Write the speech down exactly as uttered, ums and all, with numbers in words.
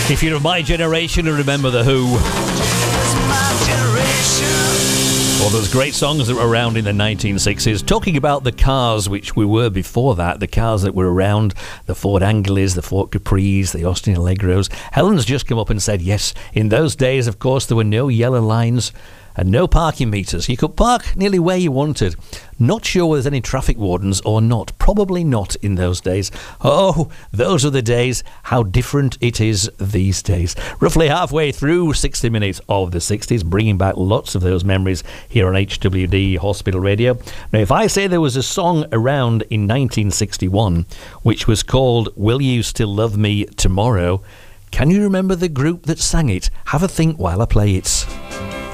If you're of my generation, remember The Who. Well, those great songs that were around in the nineteen sixties, talking about the cars which we were before that, the cars that were around, the Ford Angeles, the Ford Capris, the Austin Allegros. Helen's just come up and said, yes, in those days, of course, there were no yellow lines and no parking meters. You could park nearly where you wanted. Not sure whether there's any traffic wardens or not. Probably not in those days. Oh, those are the days. How different it is these days. Roughly halfway through sixty minutes of the sixties, bringing back lots of those memories here on H W D Hospital Radio. Now, if I say there was a song around in nineteen sixty-one which was called Will You Still Love Me Tomorrow, can you remember the group that sang it? Have a think while I play it.